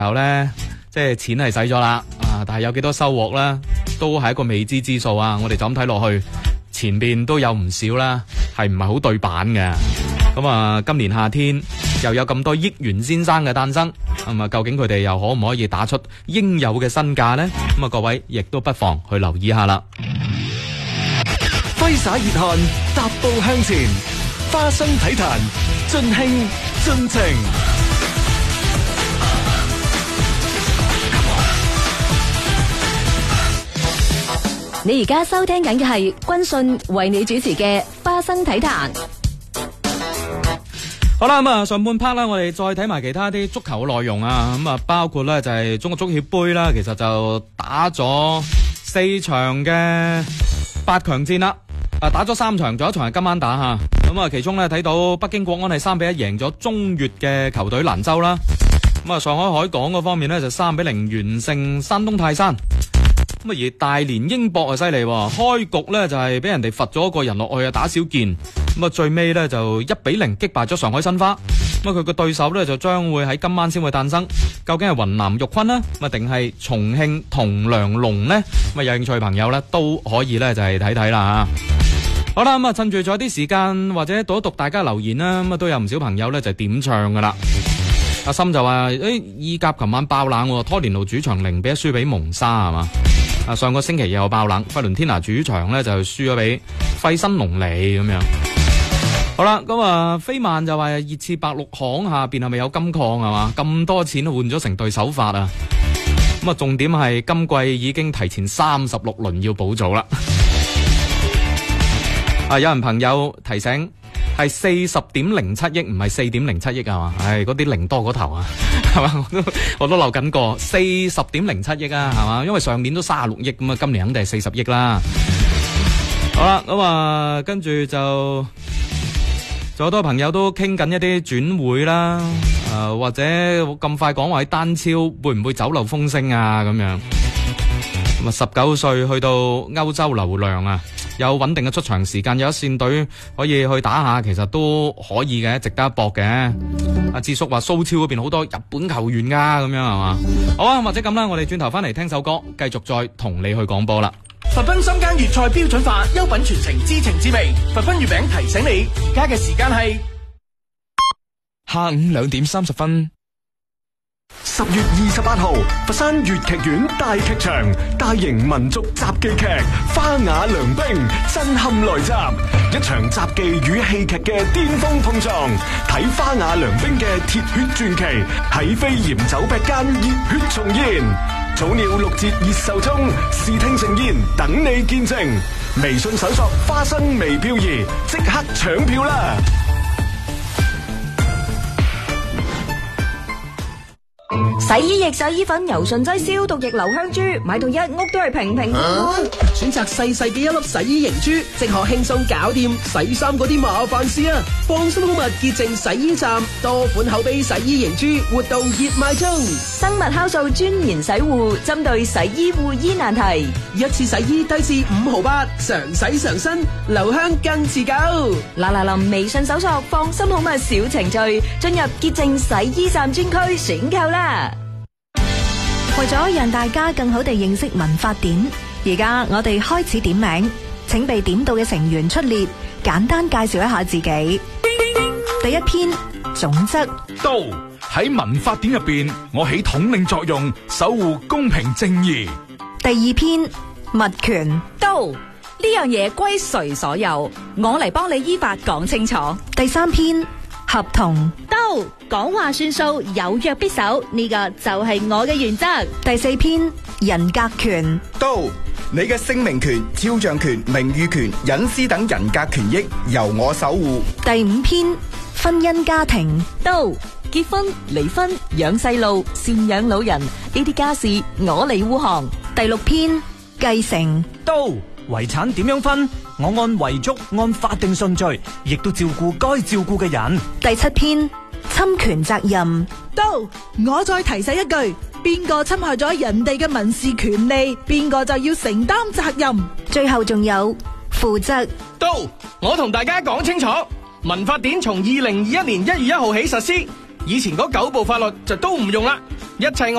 後咧，即係錢係使咗啦，但係有幾多收穫啦，都係一個未知之數啊！我哋就咁睇落去，前邊都有唔少啦，係唔係好對版嘅？咁啊，今年夏天又有咁多億元先生嘅誕生，咁啊，究竟佢哋又可唔可以打出應有嘅身價呢？咁啊，各位亦都不妨去留意下啦。 揮灑熱汗，踏步向前，花生體壇，盡興盡情。 你而家收聽緊嘅係軍訊為你主持嘅花生體壇。 好啦，咁啊上半 part 啦，我哋再睇埋其他啲足球嘅內容啊，咁啊包括咧就係中國足協杯啦，其實就打咗4場嘅8強戰啦，打咗3場，仲有一場係今晚打吓，咁啊其中咧睇到北京國安係3-1贏咗中越嘅球隊蘭州啦，咁啊上海海港嗰方面咧就3-0完勝山東泰山。咁啊，而大連英博啊犀利，開局咧就係俾人哋罰咗一個人落去啊，打小健。咁啊，最尾咧就1-0擊敗咗上海申花。咁啊，佢個對手咧就將會喺今晚先會誕生。究竟係雲南玉坤啦，咁啊定係重慶同梁龍呢？咁啊，有興趣嘅朋友咧都可以咧就係睇睇啦吓。好啦，咁啊趁住仲有啲時間或者讀一讀大家留言啦，咁啊都有唔少朋友咧就點唱噶啦。阿森就話：意甲琴晚爆冷，拖連奴主場0-1輸俾蒙沙係嘛？上個星期又有爆冷，費倫天拿主場咧就輸咗俾費辛隆尼咁樣。好啦，咁啊，飛曼就話熱刺白鹿巷下邊係咪有金礦係嘛？咁多錢換咗成隊首發啊！咁啊，重點係今季已經提前36輪要補組啦。有人朋友提醒係40.07億，唔係4.07億係嘛？唉，嗰啲零多嗰頭啊！係嘛？我都漏緊過40.07億啊，係嘛？因為上年都36億咁啊，今年肯定係40億啦。好啦，咁啊，跟住就好多朋友都傾緊一啲轉會啦，或者咁快講話喺單超會唔會走漏風聲啊？咁樣咁啊，19歲去到歐洲流量啊，有穩定嘅出場時間，有一線隊可以去打下，其實都可以嘅，值得一搏嘅。阿智叔話蘇超嗰邊好多日本球員噶，咁樣係嘛？好啊，或者咁啦，我哋轉頭翻嚟聽首歌，繼續再同你去廣播啦。 佛斌深耕粵菜標準化，優品傳承，知情知味。佛斌月餅提醒你，而家嘅時間係下午2點30分。10月28號，佛山粵劇院大劇場大型民族雜技劇《花雅良兵》震撼來襲，一場雜技與戲劇嘅巔峰碰撞，睇《花雅良兵》嘅鐵血傳奇喺飛檐走壁間熱血重現，早鳥6折熱售中，視聽盛宴等你見證。微信搜索花生微漂移，即刻搶票啦！ 洗衣液、洗衣粉、柔順劑、消毒液、留香珠，買到一屋都係平平安安。 選擇細細嘅一粒洗衣凝珠，即可輕鬆搞掂洗衫嗰啲麻煩事啊！放心好物潔淨洗衣站，多款口碑洗衣凝珠活動熱賣中。 生物酵素專研洗護，針對洗衣護衣難題， 一次洗衣低至5毫8，常洗常新，留香更持久。 嗱臨微信搜索放心好物小程序，進入潔淨洗衣站專區選購啦。為咗讓大家更好地認識民法典，而家我哋開始點名，請被點到嘅成員出列，簡單介紹一下自己。第一篇總則， 到喺民法典入邊，我起統領作用，守護公平正義。 第二篇物權， 到呢樣嘢歸誰所有，我嚟幫你依法講清楚。 第三篇合同， 到講話算數，有約必守，呢個就係我嘅原則。 第四篇人格權， 到你嘅姓名權、肖像權、名譽權、隱私等人格權益由我守護。 第五篇婚姻家庭， 到結婚、離婚、養細路、贍養老人呢啲家事我嚟護航。 第六篇繼承， 到遺產點樣分，我按遺囑按法定順序，亦都照顧該照顧嘅人。 第七篇侵權責任， 到我再提醒一句，邊個侵害咗人哋嘅民事權利，邊個就要承擔責任。 最後仲有負責。 到我同大家講清楚，民法典從2021年1月1號起實施，以前嗰9部法律就都唔用啦。 一切